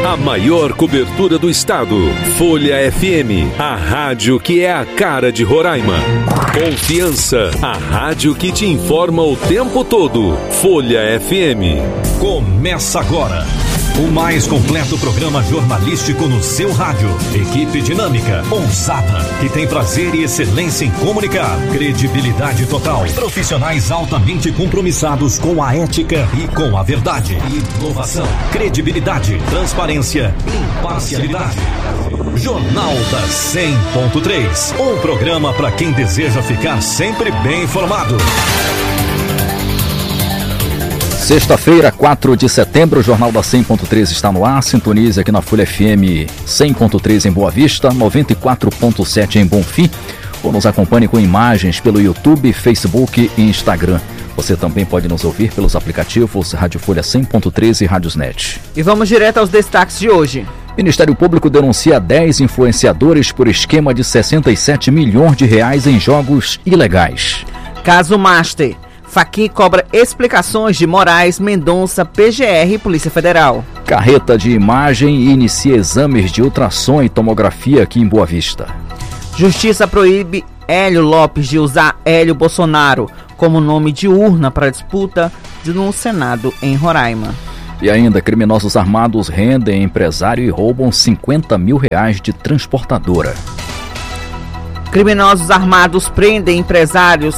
A maior cobertura do estado. Folha FM, a rádio que é a cara de Roraima. Confiança, a rádio que te informa o tempo todo. Folha FM. Começa agora o mais completo programa jornalístico no seu rádio. Equipe dinâmica, ousada, que tem prazer e excelência em comunicar. Credibilidade total. Profissionais altamente compromissados com a ética e com a verdade. Inovação, credibilidade, transparência, imparcialidade. Jornal da 100.3. Um programa para quem deseja ficar sempre bem informado. Sexta-feira, 4 de setembro, o Jornal da 100.3 está no ar. Sintonize aqui na Folha FM 100.3 em Boa Vista, 94.7 em Bonfim. Ou nos acompanhe com imagens pelo YouTube, Facebook e Instagram. Você também pode nos ouvir pelos aplicativos Rádio Folha 100.3 e Rádiosnet. E vamos direto aos destaques de hoje. Ministério Público denuncia 10 influenciadores por esquema de 67 milhões de reais em jogos ilegais. Caso Master. Fachin cobra explicações de Moraes, Mendonça, PGR e Polícia Federal. Carreta de imagem inicia exames de ultrassom e tomografia aqui em Boa Vista. Justiça proíbe Hélio Lopes de usar Hélio Bolsonaro como nome de urna para disputa no Senado em Roraima. E ainda, criminosos armados rendem empresário e roubam 50 mil reais de transportadora. Criminosos armados prendem empresários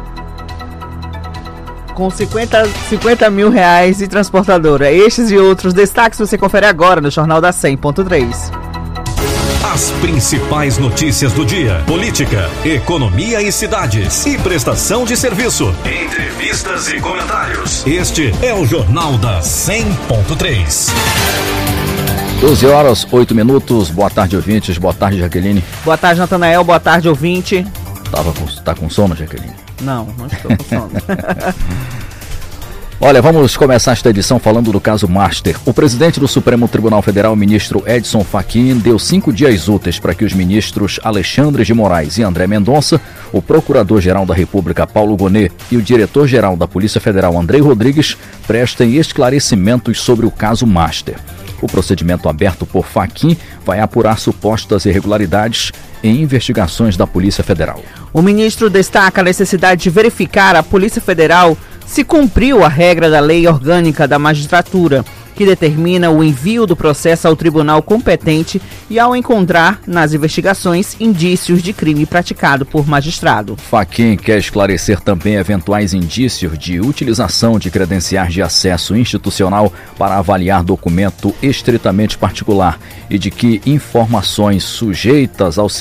com 50 mil reais de transportadora. Estes e outros destaques você confere agora no Jornal da 100.3. As principais notícias do dia: política, economia e cidades, e prestação de serviço, entrevistas e comentários. Este é o Jornal da 100.3. 12 horas, 8 minutos. Boa tarde, ouvintes. Boa tarde, Jaqueline. Boa tarde, Natanael. Boa tarde, ouvinte. Tá com sono, Jaqueline? Não estou com sono. Olha, vamos começar esta edição falando do caso Master. O presidente do Supremo Tribunal Federal, ministro Edson Fachin, deu 5 dias úteis para que os ministros Alexandre de Moraes e André Mendonça, o procurador-geral da República, Paulo Gonet, e o diretor-geral da Polícia Federal, Andrei Rodrigues, prestem esclarecimentos sobre o caso Master. O procedimento aberto por Fachin vai apurar supostas irregularidades em investigações da Polícia Federal. O ministro destaca a necessidade de verificar a Polícia Federal se cumpriu a regra da Lei Orgânica da Magistratura, que determina o envio do processo ao tribunal competente e ao encontrar nas investigações indícios de crime praticado por magistrado. Fachin quer esclarecer também eventuais indícios de utilização de credenciais de acesso institucional para avaliar documento estritamente particular e de que informações sujeitas ao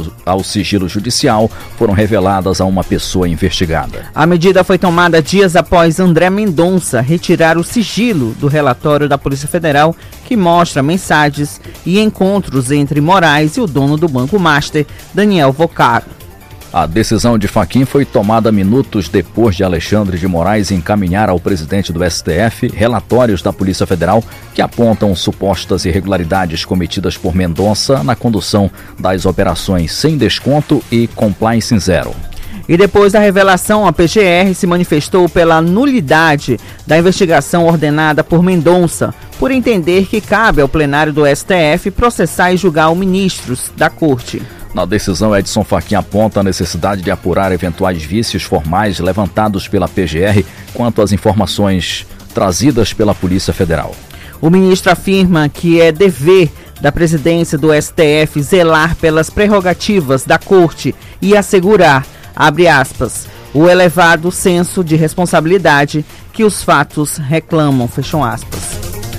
sigilo judicial foram reveladas a uma pessoa investigada. A medida foi tomada dias após André Mendonça retirar o sigilo do relatório da Polícia Federal, que mostra mensagens e encontros entre Moraes e o dono do Banco Master, Daniel Vocaro. A decisão de Fachin foi tomada minutos depois de Alexandre de Moraes encaminhar ao presidente do STF relatórios da Polícia Federal que apontam supostas irregularidades cometidas por Mendonça na condução das operações Sem Desconto e Compliance Zero. E depois da revelação, a PGR se manifestou pela nulidade da investigação ordenada por Mendonça, por entender que cabe ao plenário do STF processar e julgar os ministros da Corte. Na decisão, Edson Fachin aponta a necessidade de apurar eventuais vícios formais levantados pela PGR quanto às informações trazidas pela Polícia Federal. O ministro afirma que é dever da presidência do STF zelar pelas prerrogativas da Corte e assegurar, abre aspas, o elevado senso de responsabilidade que os fatos reclamam, fecham aspas.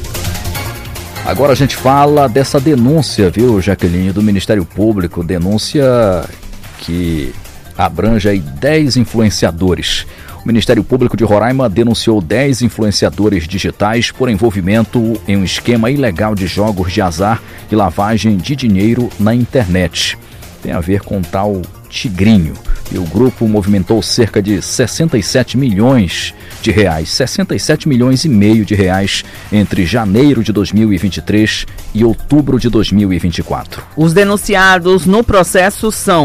Agora a gente fala dessa denúncia, viu, Jaqueline, do Ministério Público, denúncia que abrange aí 10 influenciadores. O Ministério Público de Roraima denunciou 10 influenciadores digitais por envolvimento em um esquema ilegal de jogos de azar e lavagem de dinheiro na internet. Tem a ver com tal Tigrinho. E o grupo movimentou cerca de 67 milhões de reais, 67 milhões e meio de reais entre janeiro de 2023 e outubro de 2024. Os denunciados no processo são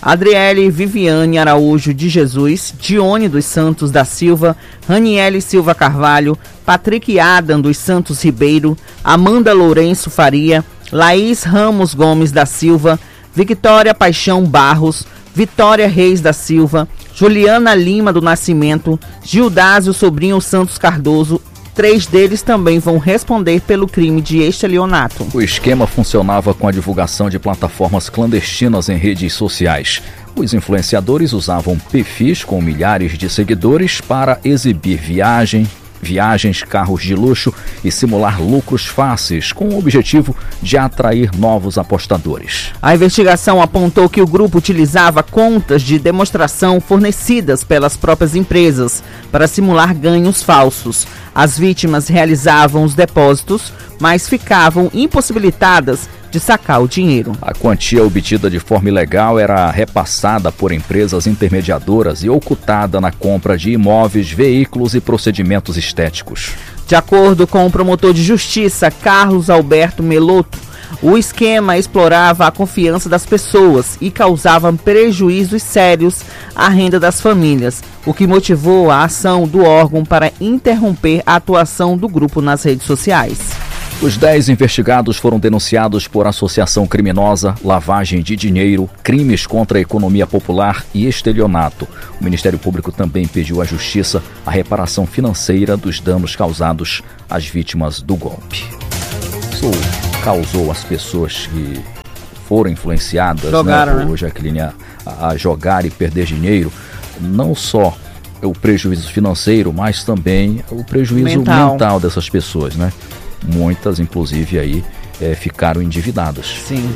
Adriele Viviane Araújo de Jesus, Dione dos Santos da Silva, Raniele Silva Carvalho, Patrick Adam dos Santos Ribeiro, Amanda Lourenço Faria, Laís Ramos Gomes da Silva, Victória Paixão Barros, Vitória Reis da Silva, Juliana Lima do Nascimento, Gildásio Sobrinho Santos Cardoso. 3 deles também vão responder pelo crime de estelionato. O esquema funcionava com a divulgação de plataformas clandestinas em redes sociais. Os influenciadores usavam perfis com milhares de seguidores para exibir viagens, carros de luxo e simular lucros fáceis, com o objetivo de atrair novos apostadores. A investigação apontou que o grupo utilizava contas de demonstração fornecidas pelas próprias empresas para simular ganhos falsos. As vítimas realizavam os depósitos, mas ficavam impossibilitadas de sacar o dinheiro. A quantia obtida de forma ilegal era repassada por empresas intermediadoras e ocultada na compra de imóveis, veículos e procedimentos estéticos. De acordo com o promotor de justiça Carlos Alberto Meloto, o esquema explorava a confiança das pessoas e causava prejuízos sérios à renda das famílias, o que motivou a ação do órgão para interromper a atuação do grupo nas redes sociais. Os 10 investigados foram denunciados por associação criminosa, lavagem de dinheiro, crimes contra a economia popular e estelionato. O Ministério Público também pediu à Justiça a reparação financeira dos danos causados às vítimas do golpe. Isso causou as pessoas que foram influenciadas, por Jaqueline, a jogar e perder dinheiro, não só o prejuízo financeiro, mas também o prejuízo mental dessas pessoas, né? Muitas, inclusive, aí ficaram endividadas. Sim.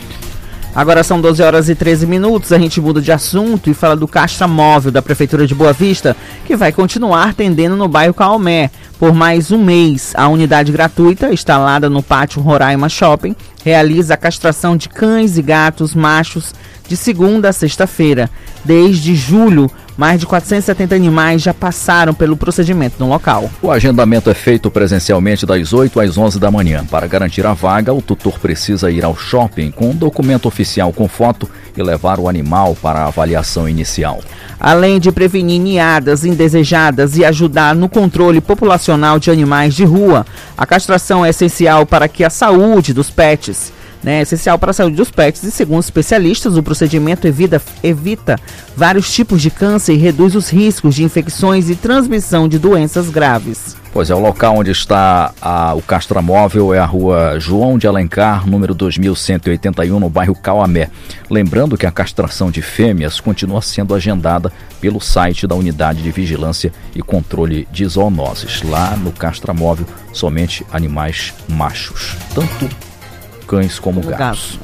Agora são 12 horas e 13 minutos, a gente muda de assunto e fala do Caixa Móvel da Prefeitura de Boa Vista, que vai continuar atendendo no bairro Caomé por mais um mês. A unidade gratuita, instalada no pátio Roraima Shopping, realiza a castração de cães e gatos machos de segunda a sexta-feira. Desde julho, mais de 470 animais já passaram pelo procedimento no local. O agendamento é feito presencialmente das 8 às 11 da manhã. Para garantir a vaga, o tutor precisa ir ao shopping com um documento oficial com foto e levar o animal para a avaliação inicial. Além de prevenir ninhadas indesejadas e ajudar no controle populacional de animais de rua, a castração é essencial para que a saúde dos pets, essencial para a saúde dos pets e, segundo especialistas, o procedimento evita vários tipos de câncer e reduz os riscos de infecções e transmissão de doenças graves. Pois é, o local onde está o castramóvel é a rua João de Alencar, número 2181, no bairro Caomé. Lembrando que a castração de fêmeas continua sendo agendada pelo site da Unidade de Vigilância e Controle de Zoonoses. Lá no castramóvel, somente animais machos, tanto cães como gatos.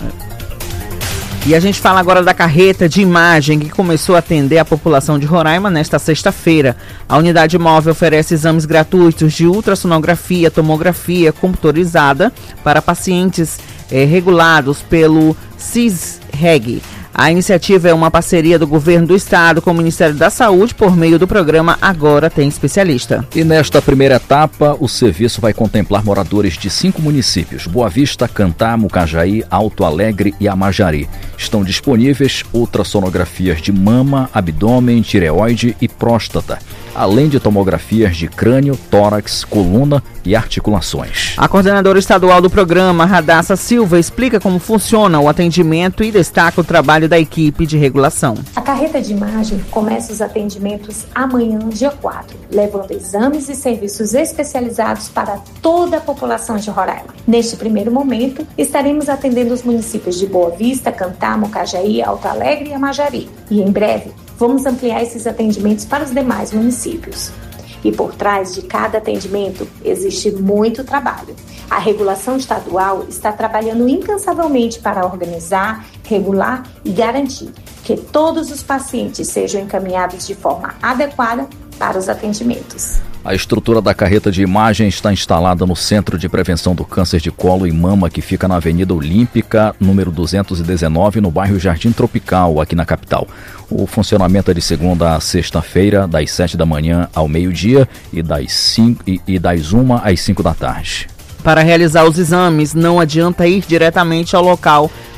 E a gente fala agora da carreta de imagem que começou a atender a população de Roraima nesta sexta-feira. A unidade móvel oferece exames gratuitos de ultrassonografia, tomografia computadorizada para pacientes regulados pelo CISREG. A iniciativa é uma parceria do Governo do Estado com o Ministério da Saúde por meio do programa Agora Tem Especialista. E nesta primeira etapa, o serviço vai contemplar moradores de 5 municípios: Boa Vista, Cantá, Mucajaí, Alto Alegre e Amajari. Estão disponíveis ultrassonografias de mama, abdômen, tireoide e próstata, além de tomografias de crânio, tórax, coluna e articulações. A coordenadora estadual do programa, Radassa Silva, explica como funciona o atendimento e destaca o trabalho da equipe de regulação. A carreta de imagem começa os atendimentos amanhã, dia 4, levando exames e serviços especializados para toda a população de Roraima. Neste primeiro momento, estaremos atendendo os municípios de Boa Vista, Cantá, Mucajaí, Alto Alegre e Amajari. E em breve, vamos ampliar esses atendimentos para os demais municípios. E por trás de cada atendimento existe muito trabalho. A regulação estadual está trabalhando incansavelmente para organizar, regular e garantir que todos os pacientes sejam encaminhados de forma adequada para os atendimentos. A estrutura da carreta de imagem está instalada no Centro de Prevenção do Câncer de Colo e Mama, que fica na Avenida Olímpica, número 219, no bairro Jardim Tropical, aqui na capital. O funcionamento é de segunda a sexta-feira, das 7 da manhã ao meio-dia e das 1 às 5 da tarde. Para realizar os exames, não adianta ir diretamente ao local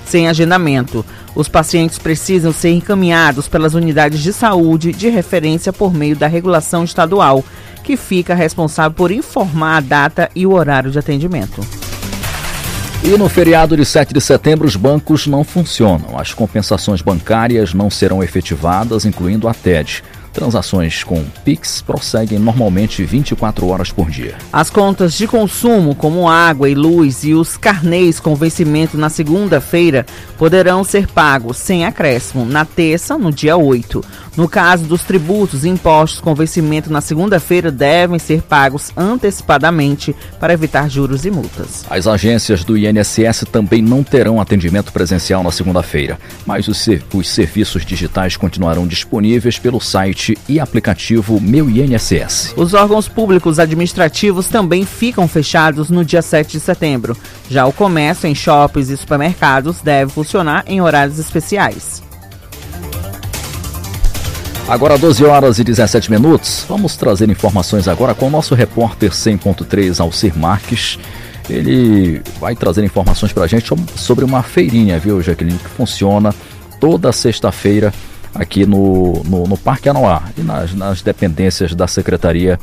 sem agendamento. Os pacientes precisam ser encaminhados pelas unidades de saúde de referência por meio da regulação estadual, que fica responsável por informar a data e o horário de atendimento. E no feriado de 7 de setembro, os bancos não funcionam. As compensações bancárias não serão efetivadas, incluindo a TED. Transações com Pix prosseguem normalmente 24 horas por dia. As contas de consumo, como água e luz, e os carnês com vencimento na segunda-feira poderão ser pagos sem acréscimo na terça, no dia 8. No caso dos tributos e impostos com vencimento na segunda-feira, devem ser pagos antecipadamente para evitar juros e multas. As agências do INSS também não terão atendimento presencial na segunda-feira, mas os serviços digitais continuarão disponíveis pelo site e aplicativo Meu INSS. Os órgãos públicos administrativos também ficam fechados no dia 7 de setembro. Já o comércio em shoppings e supermercados deve funcionar em horários especiais. Agora 12 horas e 17 minutos. Vamos trazer informações agora com o nosso repórter 100.3 Alcir Marques. Ele vai trazer informações para a gente sobre uma feirinha, viu, Jaqueline, que funciona toda sexta-feira aqui no Parque Anoá e nas dependências da Secretaria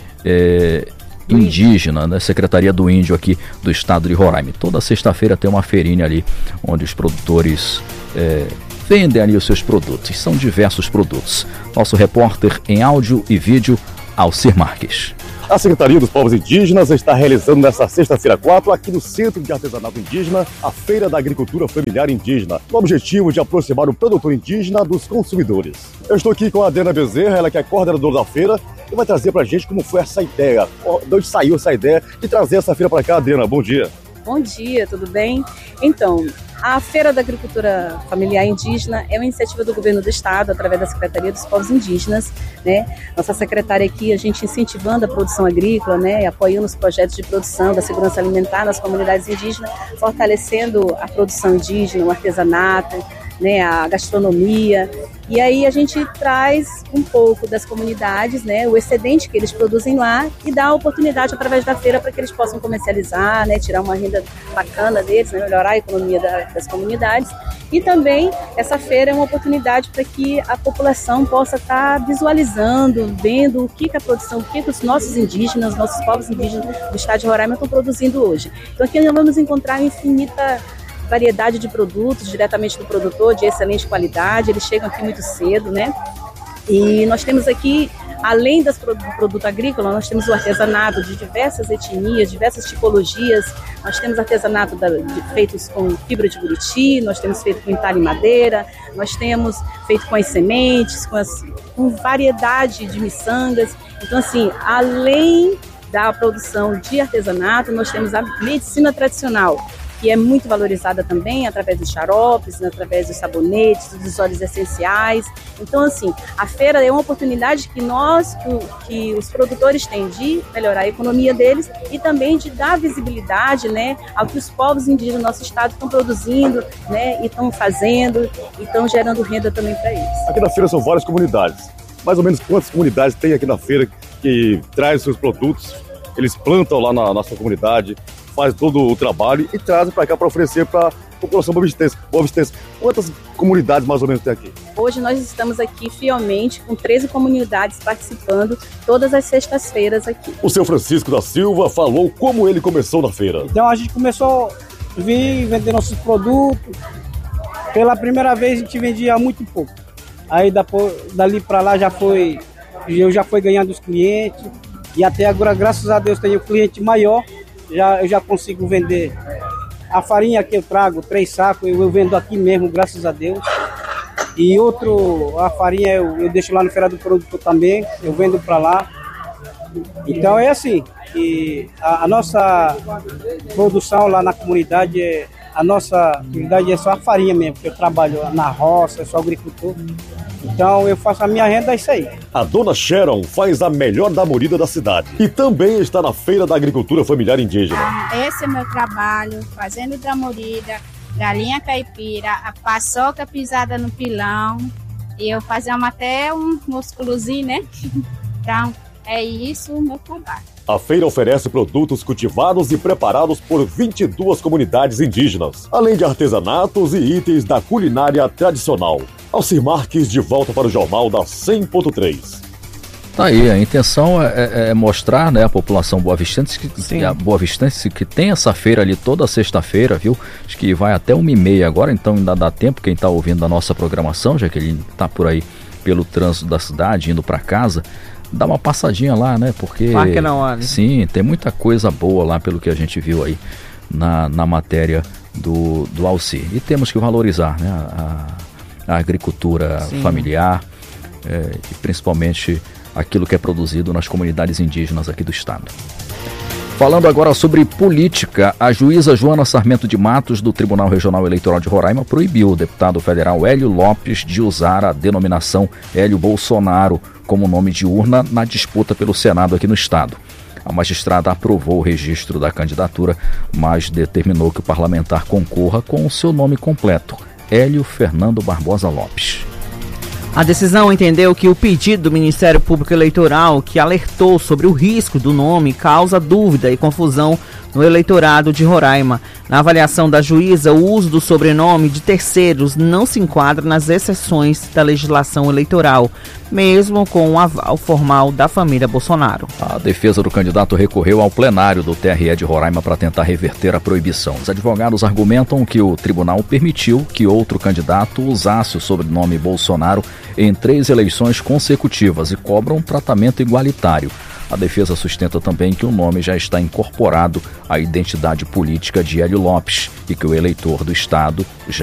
Indígena, né? Secretaria do Índio aqui do estado de Roraima. Toda sexta-feira tem uma feirinha ali onde os produtores vendem ali os seus produtos. São diversos produtos. Nosso repórter em áudio e vídeo, Alcir Marques. A Secretaria dos Povos Indígenas está realizando nesta sexta-feira 4, aqui no Centro de Artesanato Indígena, a Feira da Agricultura Familiar Indígena, com o objetivo de aproximar o produtor indígena dos consumidores. Eu estou aqui com a Adriana Bezerra, ela que é coordenadora da feira, e vai trazer para a gente como foi essa ideia, de onde saiu essa ideia de trazer essa feira para cá. Adriana, bom dia. Bom dia, tudo bem? Então, a Feira da Agricultura Familiar Indígena é uma iniciativa do Governo do Estado, através da Secretaria dos Povos Indígenas, né? Nossa secretária aqui, a gente incentivando a produção agrícola, né? Apoiando os projetos de produção da segurança alimentar nas comunidades indígenas, fortalecendo a produção indígena, o artesanato, né? A gastronomia. E aí a gente traz um pouco das comunidades, né, o excedente que eles produzem lá e dá a oportunidade através da feira para que eles possam comercializar, né, tirar uma renda bacana deles, né, melhorar a economia das comunidades. E também essa feira é uma oportunidade para que a população possa estar visualizando, vendo o que a produção, o que os nossos indígenas, nossos povos indígenas do estado de Roraima estão produzindo hoje. Então aqui nós vamos encontrar infinita variedade de produtos diretamente do produtor, de excelente qualidade. Eles chegam aqui muito cedo, né? E nós temos aqui, além do produto agrícola, nós temos o artesanato de diversas etnias, diversas tipologias. Nós temos artesanato feitos com fibra de buriti, nós temos feito com entalhe e madeira, nós temos feito com as sementes, com variedade de miçangas. Então, assim, além da produção de artesanato, nós temos a medicina tradicional, que é muito valorizada também através dos xaropes, através dos sabonetes, dos óleos essenciais. Então, assim, a feira é uma oportunidade que os produtores têm de melhorar a economia deles e também de dar visibilidade, né, ao que os povos indígenas do nosso estado estão produzindo, né, e estão fazendo, e estão gerando renda também para eles. Aqui na feira são várias comunidades. Mais ou menos quantas comunidades tem aqui na feira que traz seus produtos? Eles plantam lá na nossa comunidade, faz todo o trabalho e trazem para cá para oferecer para a população boavistense. Quantas comunidades mais ou menos tem aqui? Hoje nós estamos aqui fielmente com 13 comunidades participando todas as sextas-feiras aqui. O seu Francisco da Silva falou como ele começou na feira. Então a gente começou a vir vender nossos produtos. Pela primeira vez a gente vendia muito pouco. Aí dali para lá eu já fui ganhando os clientes e até agora, graças a Deus, tenho um cliente maior. Eu já consigo vender a farinha que eu trago, 3 sacos, eu vendo aqui mesmo, graças a Deus. E a farinha eu deixo lá no Feira do Produtor também, eu vendo para lá. Então é assim, que a nossa produção lá na comunidade, a nossa atividade é só a farinha mesmo, porque eu trabalho na roça, eu sou agricultor. Então eu faço a minha renda, é isso aí. A dona Sharon faz a melhor da morida da cidade e também está na Feira da Agricultura Familiar Indígena. Esse é o meu trabalho, fazendo da morida, galinha caipira, a paçoca pisada no pilão. E eu fazemos até um músculozinho, né? Então, É isso o meu trabalho. A feira oferece produtos cultivados e preparados por 22 comunidades indígenas, além de artesanatos e itens da culinária tradicional. Alcir Marques, de volta para o Jornal da 100.3. Tá aí, a intenção é mostrar, né, a população boavistense que tem essa feira ali toda sexta-feira, viu? Acho que vai até 1h30 agora, então ainda dá tempo, quem tá ouvindo a nossa programação, já que ele tá por aí pelo trânsito da cidade, indo para casa, dá uma passadinha lá, né? Porque sim, tem muita coisa boa lá, pelo que a gente viu aí na matéria do Alcir. E temos que valorizar, né, a agricultura familiar, e principalmente aquilo que é produzido nas comunidades indígenas aqui do estado. Falando agora sobre política, a juíza Joana Sarmento de Matos, do Tribunal Regional Eleitoral de Roraima, proibiu o deputado federal Hélio Lopes de usar a denominação Hélio Bolsonaro como nome de urna na disputa pelo Senado aqui no estado. A magistrada aprovou o registro da candidatura, mas determinou que o parlamentar concorra com o seu nome completo, Hélio Fernando Barbosa Lopes. A decisão entendeu que o pedido do Ministério Público Eleitoral, que alertou sobre o risco do nome, causa dúvida e confusão no eleitorado de Roraima. Na avaliação da juíza, o uso do sobrenome de terceiros não se enquadra nas exceções da legislação eleitoral, mesmo com o aval formal da família Bolsonaro. A defesa do candidato recorreu ao plenário do TRE de Roraima para tentar reverter a proibição. Os advogados argumentam que o tribunal permitiu que outro candidato usasse o sobrenome Bolsonaro em 3 eleições consecutivas e cobram um tratamento igualitário. A defesa sustenta também que o nome já está incorporado à identidade política de Hélio Lopes e que o eleitor do estado já